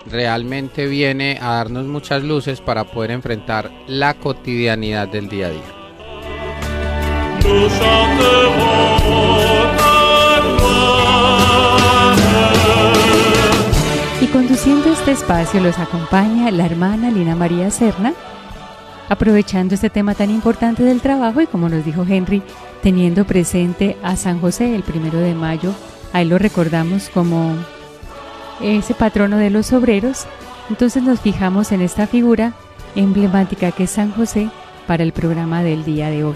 realmente viene a darnos muchas luces para poder enfrentar la cotidianidad del día a día. Y conduciendo este espacio los acompaña la hermana Lina María Serna, aprovechando este tema tan importante del trabajo y, como nos dijo Henry, teniendo presente a San José el 1 de mayo, a él lo recordamos como ese patrono de los obreros. Entonces nos fijamos en esta figura emblemática que es San José para el programa del día de hoy.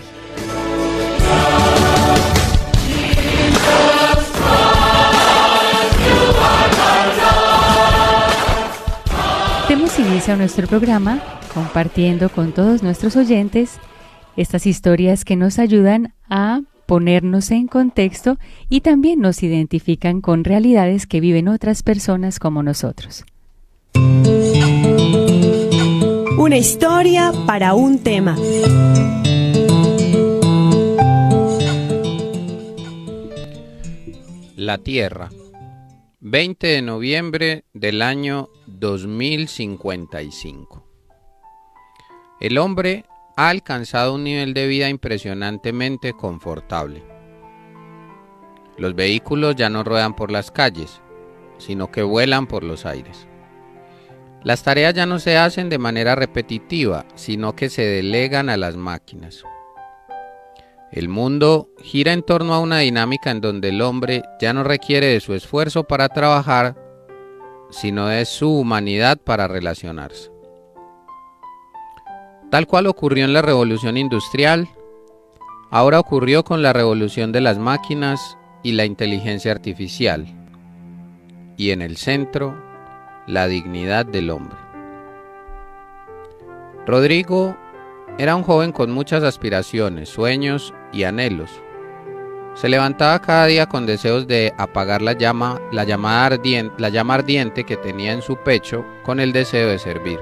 Demos inicio a nuestro programa compartiendo con todos nuestros oyentes estas historias que nos ayudan a ponernos en contexto y también nos identifican con realidades que viven otras personas como nosotros. Una historia para un tema. La Tierra, 20 de noviembre del año 2055. El hombre ha alcanzado un nivel de vida impresionantemente confortable. Los vehículos ya no ruedan por las calles, sino que vuelan por los aires. Las tareas ya no se hacen de manera repetitiva, sino que se delegan a las máquinas. El mundo gira en torno a una dinámica en donde el hombre ya no requiere de su esfuerzo para trabajar, sino de su humanidad para relacionarse. Tal cual ocurrió en la Revolución Industrial, ahora ocurrió con la revolución de las máquinas y la inteligencia artificial, y en el centro, la dignidad del hombre. Rodrigo era un joven con muchas aspiraciones, sueños y anhelos. Se levantaba cada día con deseos de apagar la llama ardiente que tenía en su pecho, con el deseo de servir.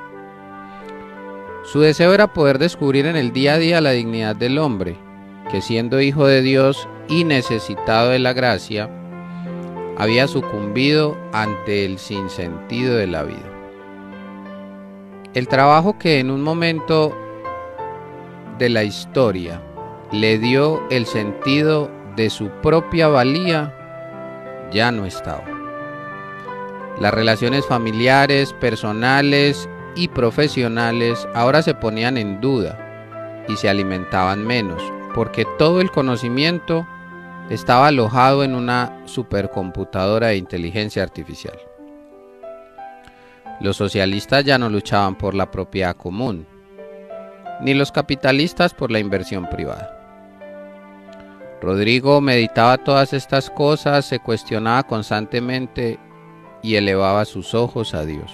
Su deseo era poder descubrir en el día a día la dignidad del hombre, que siendo hijo de Dios y necesitado de la gracia, había sucumbido ante el sinsentido de la vida. El trabajo que en un momento de la historia le dio el sentido de su propia valía, ya no estaba. Las relaciones familiares, personales y profesionales ahora se ponían en duda y se alimentaban menos, porque todo el conocimiento estaba alojado en una supercomputadora de inteligencia artificial. Los socialistas ya no luchaban por la propiedad común, ni los capitalistas por la inversión privada. Rodrigo meditaba todas estas cosas, se cuestionaba constantemente y elevaba sus ojos a Dios.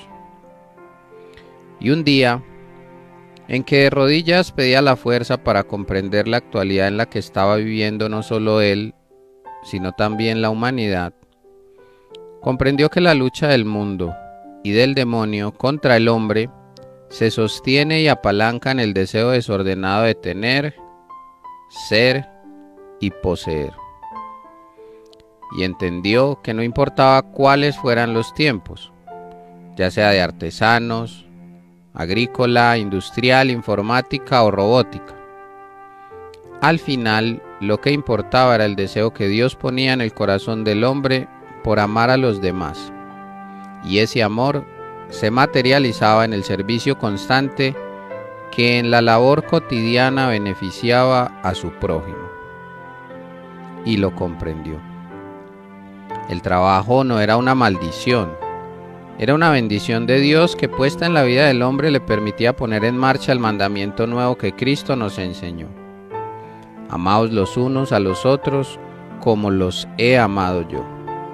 Y un día, en que de rodillas pedía la fuerza para comprender la actualidad en la que estaba viviendo no solo él, sino también la humanidad, comprendió que la lucha del mundo y del demonio contra el hombre se sostiene y apalanca en el deseo desordenado de tener, ser y poseer. Y entendió que no importaba cuáles fueran los tiempos, ya sea de artesanos, agrícola, industrial, informática o robótica. Al final, lo que importaba era el deseo que Dios ponía en el corazón del hombre por amar a los demás, y ese amor se materializaba en el servicio constante que en la labor cotidiana beneficiaba a su prójimo. Y lo comprendió. El trabajo no era una maldición, era una bendición de Dios que puesta en la vida del hombre le permitía poner en marcha el mandamiento nuevo que Cristo nos enseñó. Amaos los unos a los otros como los he amado yo.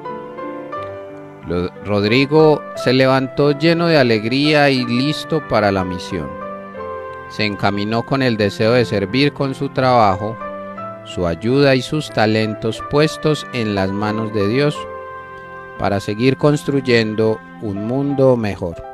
Rodrigo se levantó lleno de alegría y listo para la misión. Se encaminó con el deseo de servir con su trabajo, su ayuda y sus talentos puestos en las manos de Dios para seguir construyendo un mundo mejor.